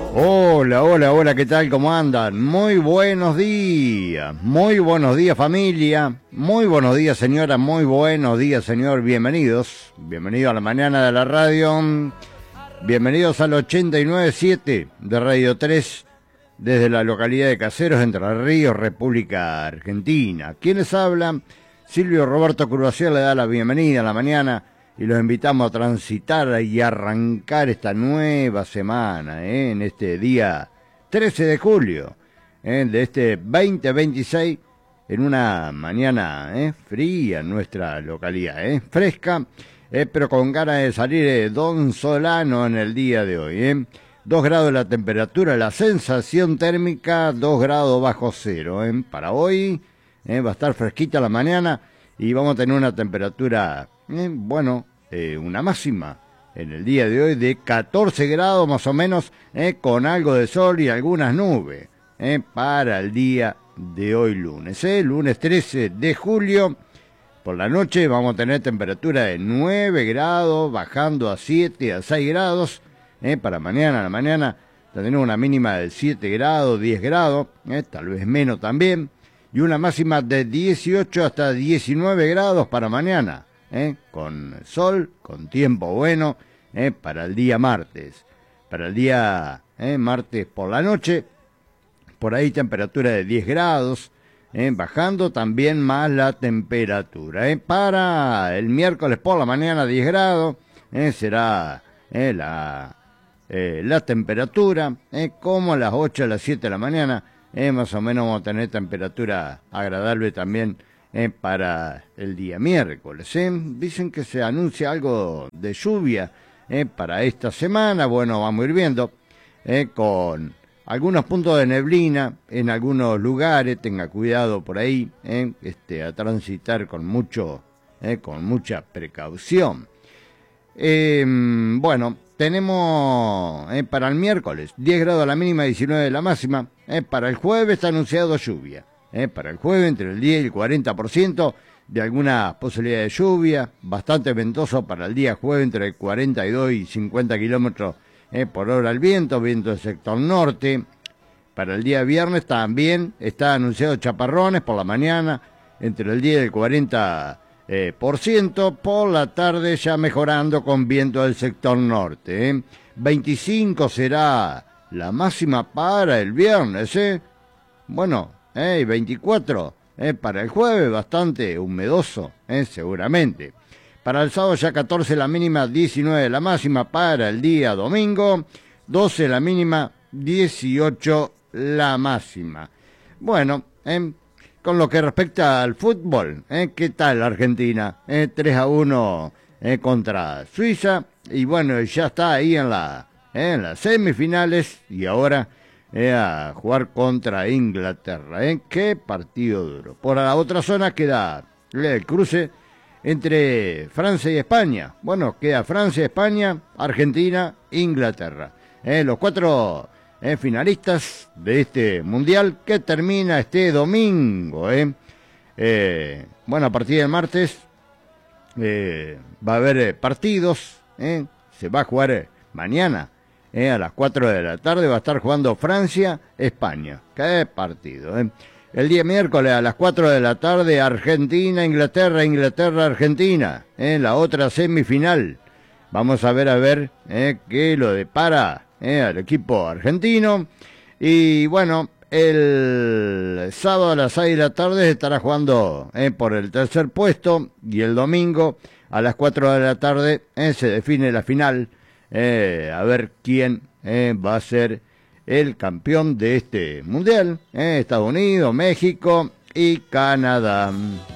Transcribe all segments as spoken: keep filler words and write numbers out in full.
Hola, hola, hola, ¿qué tal? ¿Cómo andan? Muy buenos días, muy buenos días familia, muy buenos días señora, muy buenos días señor, bienvenidos, bienvenidos a la mañana de la radio, bienvenidos al ochenta y nueve punto siete de Radio tres, desde la localidad de Caseros, Entre Ríos, República Argentina. ¿Quién les habla? Silvio Roberto Curvaciel le da la bienvenida a la mañana y los invitamos a transitar y arrancar esta nueva semana, ¿eh? En este día trece de julio, ¿eh? De este veinte veintiséis, en una mañana ¿eh? fría en nuestra localidad, ¿eh? fresca, ¿eh? pero con ganas de salir eh, don solano en el día de hoy. ¿eh? dos grados la temperatura, la sensación térmica dos grados bajo cero. ¿eh? Para hoy ¿eh? va a estar fresquita la mañana y vamos a tener una temperatura, eh, bueno, eh, una máxima en el día de hoy de catorce grados más o menos, eh, con algo de sol y algunas nubes, eh, para el día de hoy lunes, eh, lunes trece de julio. Por la noche vamos a tener temperatura de nueve grados, bajando a siete, a seis grados, eh, para mañana, a la mañana tendremos una mínima de siete grados, diez grados, eh, tal vez menos también, y una máxima de dieciocho hasta diecinueve grados para mañana. ¿Eh? Con sol, con tiempo bueno, ¿eh? para el día martes. Para el día ¿eh? martes por la noche, por ahí temperatura de diez grados, ¿eh? bajando también más la temperatura. ¿eh? Para el miércoles por la mañana diez grados, ¿eh? será ¿eh? la, eh, la temperatura, ¿eh? como a las ocho, a las siete de la mañana, ¿eh? más o menos vamos a tener temperatura agradable también. Eh, para el día miércoles. ¿eh? Dicen que se anuncia algo de lluvia eh, para esta semana. Bueno, vamos a ir viendo eh, con algunos puntos de neblina en algunos lugares. Tenga cuidado por ahí, eh, este, a transitar con mucho, eh, con mucha precaución. Eh, bueno, tenemos eh, para el miércoles diez grados la mínima, diecinueve la máxima. Eh, para el jueves está anunciado lluvia. Eh, para el jueves entre el diez y el cuarenta por ciento de alguna posibilidad de lluvia, bastante ventoso para el día jueves entre el cuarenta y dos y cincuenta kilómetros eh, por hora el viento, viento del sector norte. Para el día viernes también está anunciado chaparrones por la mañana entre el diez y el cuarenta eh, por ciento, por la tarde ya mejorando con viento del sector norte. Eh. veinticinco será la máxima para el viernes, ¿eh? Bueno, Eh, veinticuatro eh, para el jueves, bastante humedoso, eh, seguramente. Para el sábado ya catorce la mínima, diecinueve la máxima. Para el día domingo, doce la mínima, dieciocho la máxima. Bueno, eh, con lo que respecta al fútbol, eh, ¿qué tal Argentina? Eh, tres a uno eh, contra Suiza, y bueno, ya está ahí en, la, eh, en las semifinales, y ahora Eh, a jugar contra Inglaterra. ¿eh? Qué partido duro. Por la otra zona queda el cruce entre Francia y España. Bueno, queda Francia, España, Argentina, Inglaterra. ¿eh? Los cuatro eh, finalistas de este mundial que termina este domingo. ¿eh? Eh, bueno, a partir del martes eh, va a haber eh, partidos. ¿eh? Se va a jugar eh, mañana. Eh, a las cuatro de la tarde va a estar jugando Francia-España. ¡Qué partido! Eh. El día miércoles a las cuatro de la tarde, Argentina-Inglaterra, Inglaterra-Argentina. Eh, la otra semifinal. Vamos a ver a ver eh, qué lo depara eh, al equipo argentino. Y bueno, el sábado a las seis de la tarde estará jugando eh, por el tercer puesto. Y el domingo a las cuatro de la tarde eh, se define la final. Eh, a ver quién eh, va a ser el campeón de este mundial. Eh, Estados Unidos, México y Canadá.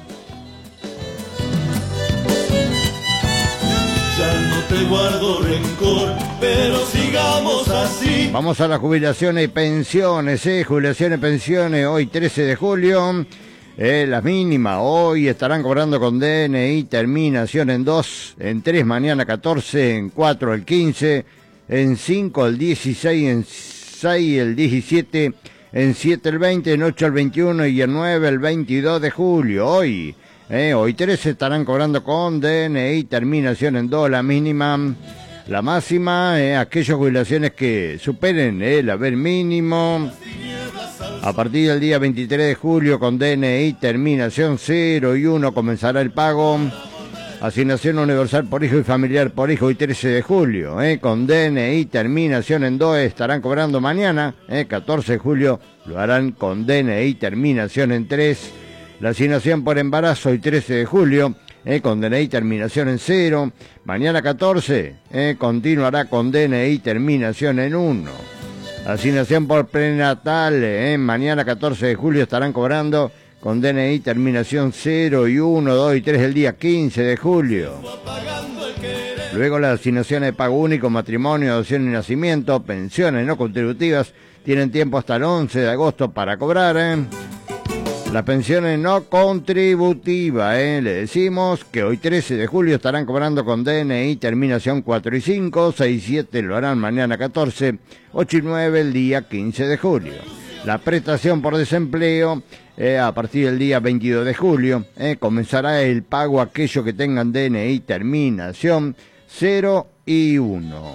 Ya no te guardo rencor, pero sigamos así. Vamos a las jubilaciones y pensiones, eh, jubilaciones y pensiones, hoy trece de julio. Eh, las mínimas hoy estarán cobrando con D N I, terminación en dos, en tres mañana catorce, en cuatro el quince, en cinco el dieciséis, en seis el diecisiete, en siete el veinte, en ocho el veintiuno y en nueve el veintidós de julio. Hoy, eh, hoy trece estarán cobrando con D N I, terminación en dos la mínima, La máxima, eh, aquellas jubilaciones que superen eh, el haber mínimo. A partir del día veintitrés de julio, con D N I terminación cero y uno, comenzará el pago. Asignación universal por hijo y familiar por hijo y trece de julio, eh, con D N I terminación en dos, estarán cobrando mañana, eh, catorce de julio, lo harán con D N I terminación en tres. La asignación por embarazo y trece de julio, eh, con D N I terminación en cero. Mañana catorce, eh, continuará con D N I terminación en uno. Asignación por prenatal, eh, mañana catorce de julio estarán cobrando con D N I terminación cero y uno, dos y tres el día quince de julio. Luego las asignaciones de pago único, matrimonio, adopción y nacimiento, pensiones no contributivas, tienen tiempo hasta el once de agosto para cobrar. ¿eh? Las pensiones no contributivas, ¿eh? le decimos que hoy trece de julio estarán cobrando con D N I terminación cuatro y cinco, seis y siete lo harán mañana catorce, ocho y nueve el día quince de julio. La prestación por desempleo, eh, a partir del día veintidós de julio, eh, comenzará el pago a aquellos que tengan D N I terminación cero y uno.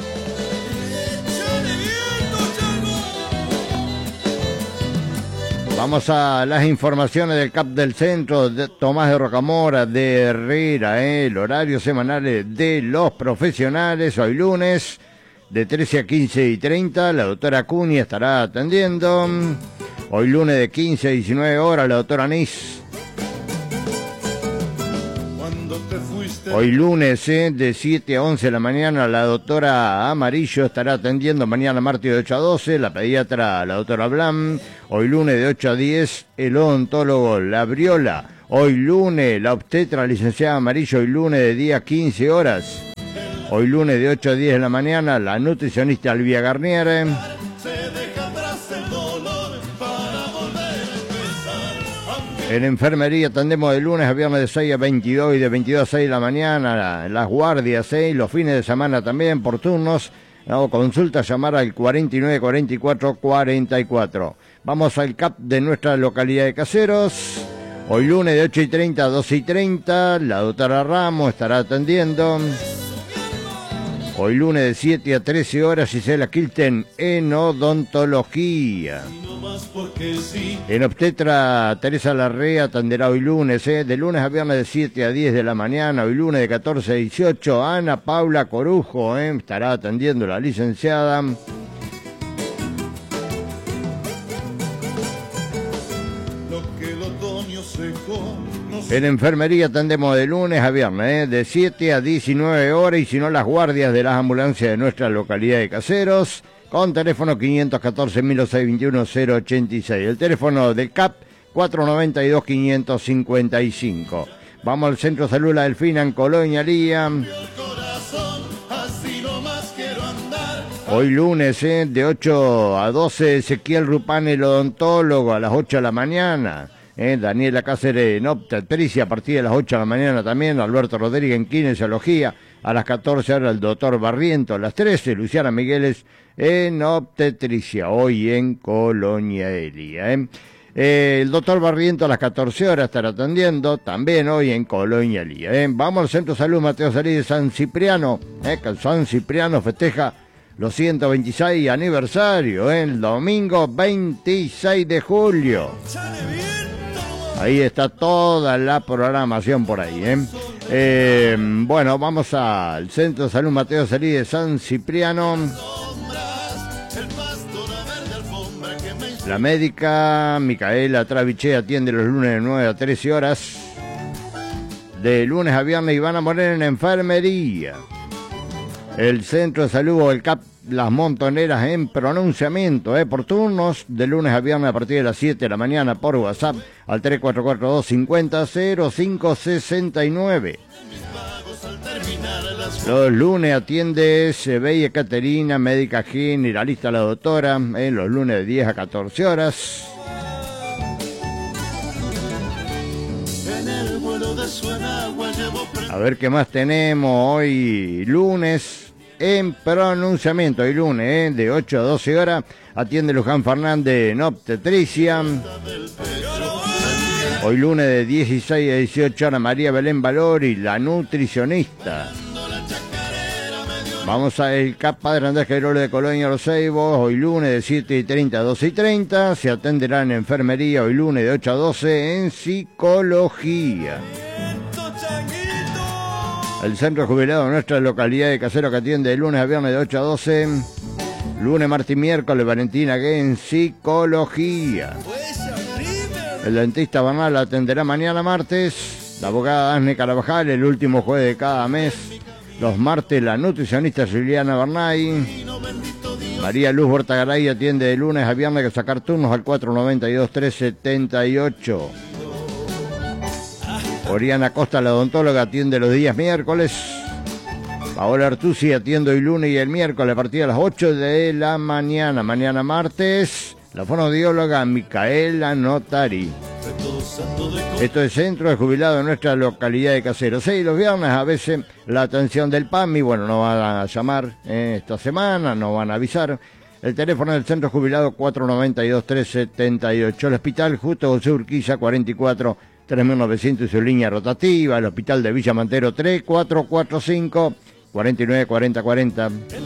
Vamos a las informaciones del C A P del Centro, de Tomás de Rocamora, de Herrera, eh, el horario semanal de los profesionales, hoy lunes, de trece a quince y treinta, la doctora Acuña estará atendiendo. Hoy lunes de quince a diecinueve horas, la doctora Nis. Hoy lunes eh, de siete a once de la mañana, la doctora Amarillo estará atendiendo. Mañana martes de ocho a doce, la pediatra, la doctora Blam. Hoy lunes de ocho a diez, el odontólogo, la Briola. Hoy lunes, la obstetra, licenciada Amarillo. Hoy lunes de diez a quince horas. Hoy lunes de ocho a diez de la mañana, la nutricionista Alvia Garnier. En enfermería atendemos de lunes a viernes de seis a veintidós y de veintidós a seis de la mañana, las guardias, ¿eh? Los fines de semana también por turnos. No, consulta, llamar al cuarenta y nueve cuarenta y cuatro cuarenta y cuatro. Vamos al C A P de nuestra localidad de Caseros. Hoy lunes de ocho y treinta a doce y treinta, la doctora Ramos estará atendiendo. Hoy lunes de siete a trece horas, Gisela Kilten en odontología. En obstetra, Teresa Larrea atenderá hoy lunes, ¿eh? de lunes a viernes de siete a diez de la mañana. Hoy lunes de catorce a dieciocho, Ana Paula Corujo, ¿eh? estará atendiendo la licenciada. En enfermería atendemos de lunes a viernes, ¿eh? de siete a diecinueve horas, y si no, las guardias de las ambulancias de nuestra localidad de Caseros, con teléfono quinientos catorce, mil seiscientos veintiuno, cero ochenta y seis. El teléfono del C A P, cuatrocientos noventa y dos, quinientos cincuenta y cinco. Vamos al Centro de Salud La Delfina en Colonia Lía. Hoy lunes, ¿eh? de ocho a doce, Ezequiel Rupán, el odontólogo, a las ocho de la mañana. Eh, Daniela Cáceres en obstetricia a partir de las ocho de la mañana también. Alberto Rodríguez en kinesiología. A las catorce horas el doctor Barriento. A las trece, Luciana Migueles en obstetricia. Hoy en Colonia Elia. Eh. Eh, el doctor Barriento a las catorce horas estará atendiendo. También hoy en Colonia Elia. Eh. Vamos al Centro de Salud Mateo Salí de San Cipriano. Eh, que San Cipriano festeja los ciento veintiséis aniversario. Eh, el domingo veintiséis de julio. Ahí está toda la programación por ahí, ¿eh? Eh, bueno, vamos al Centro de Salud Mateo Salí de San Cipriano. La médica Micaela Traviche atiende los lunes de nueve a trece horas. De lunes a viernes, Ivana Moreno en enfermería. El Centro de Salud o el C A P Las Montoneras en pronunciamiento, eh, por turnos, de lunes a viernes a partir de las siete de la mañana por WhatsApp al tres cuatro cuatro, dos cinco cero, cero cinco seis nueve. Los lunes atiende Sebella Caterina, médica generalista la doctora, eh, los lunes de diez a catorce horas. A ver qué más tenemos hoy lunes. En pronunciamiento, hoy lunes, ¿eh? de ocho a doce horas, atiende Luján Fernández en obstetricia. Hoy lunes de dieciséis a dieciocho horas, María Belén Valori, la nutricionista. Vamos a el C A P Padre Andrés Queiroz de Colonia Los Ceibos, hoy lunes de siete y treinta a doce y treinta. Se atenderán en enfermería hoy lunes de ocho a doce en psicología. El centro jubilado de nuestra localidad de Casero que atiende de lunes a viernes de ocho a doce. Lunes, martes y miércoles, Valentina que en psicología. El dentista Bernal atenderá mañana martes. La abogada Asne Carabajal el último jueves de cada mes. Los martes la nutricionista Juliana Bernay. María Luz Bortagaray atiende de lunes a viernes que sacar turnos al cuatro noventa y dos, tres setenta y ocho. Oriana Costa, la odontóloga, atiende los días miércoles. Paola Artusi atiende hoy lunes y el miércoles a partir de las ocho de la mañana. Mañana martes, la fonoaudióloga Micaela Notari. Esto es Centro de Jubilado en nuestra localidad de Caseros. Sí, los viernes a veces la atención del P A M I, bueno, no van a llamar eh, esta semana, no van a avisar. El teléfono del Centro Jubilado cuatro noventa y dos, tres setenta y ocho. El hospital Justo José Urquiza cuarenta y cuatro, tres mil novecientos y su línea rotativa. El hospital de Villa Mantero tres cuatro cuatro cinco, cuarenta y nueve, cuarenta, cuarenta.